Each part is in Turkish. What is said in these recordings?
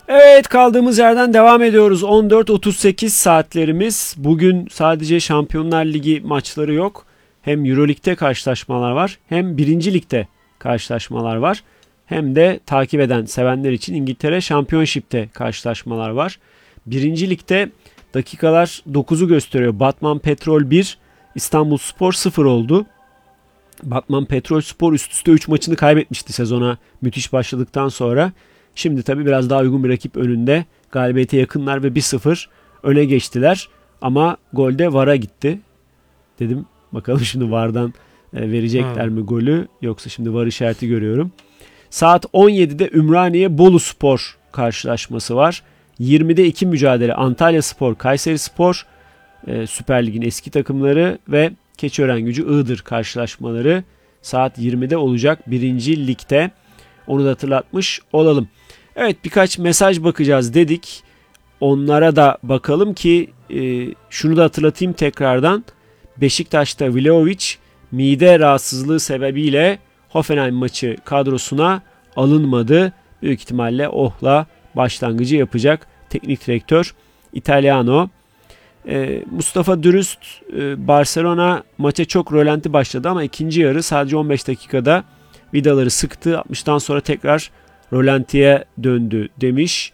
Evet, kaldığımız yerden devam ediyoruz. 14.38 saatlerimiz. Bugün sadece Şampiyonlar Ligi maçları yok. Hem Euroleague'de karşılaşmalar var, hem 1. Lig'de karşılaşmalar var. Hem de takip eden sevenler için İngiltere Championship'te karşılaşmalar var. 1. Lig'de dakikalar 9'u gösteriyor. Batman Petrol 1, İstanbulspor 0 oldu. Batman Petrolspor üst üste 3 maçını kaybetmişti sezona müthiş başladıktan sonra. Şimdi tabii biraz daha uygun bir rakip önünde. Galibiyete yakınlar ve 1-0 öne geçtiler. Ama golde VAR'a gitti. Dedim bakalım şimdi VAR'dan verecekler mi golü, yoksa şimdi VAR işareti görüyorum. Saat 17'de Ümraniye Boluspor karşılaşması var. 20'de 2 mücadele Antalyaspor Kayserispor, Süper Lig'in eski takımları ve Keçiörengücü Iğdır karşılaşmaları saat 20'de olacak 1. Lig'de. Onu da hatırlatmış olalım. Evet, birkaç mesaj bakacağız dedik. Onlara da bakalım ki şunu da hatırlatayım tekrardan. Beşiktaş'ta Vlahovic mide rahatsızlığı sebebiyle Hoffenheim maçı kadrosuna alınmadı. Büyük ihtimalle Oh'la başlangıcı yapacak teknik direktör Italiano. Mustafa Dürüst, Barcelona maça çok rölanti başladı ama ikinci yarı sadece 15 dakikada vidaları sıktı. 60'tan sonra tekrar rölantiye döndü demiş.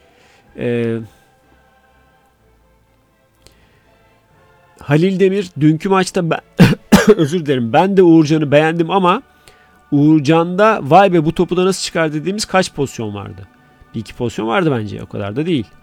Halil Demir, dünkü maçta ben özür dilerim, ben de Uğurcan'ı beğendim ama Uğurcan'da vay be bu topu da nasıl çıkar dediğimiz kaç pozisyon vardı? Bir iki pozisyon vardı bence, o kadar da değil.